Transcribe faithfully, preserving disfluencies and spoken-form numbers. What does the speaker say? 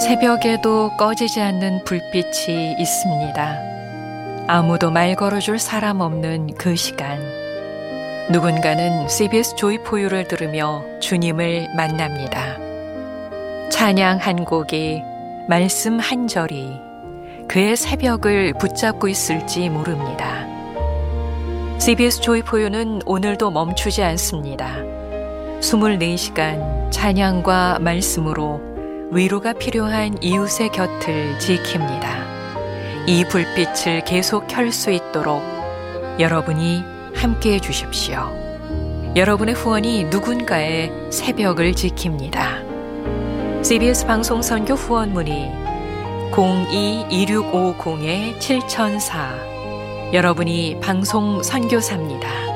새벽에도 꺼지지 않는 불빛이 있습니다. 아무도 말 걸어줄 사람 없는 그 시간. 누군가는 씨비에스 조이포유를 들으며 주님을 만납니다. 찬양 한 곡이, 말씀 한 절이 그의 새벽을 붙잡고 있을지 모릅니다. 씨비에스 조이포유는 오늘도 멈추지 않습니다. 이십사 시간 찬양과 말씀으로 위로가 필요한 이웃의 곁을 지킵니다. 이 불빛을 계속 켤 수 있도록 여러분이 함께해 주십시오. 여러분의 후원이 누군가의 새벽을 지킵니다. 씨비에스 방송 선교 후원 문의 공이 이육오공 칠공공사. 여러분이 방송 선교사입니다.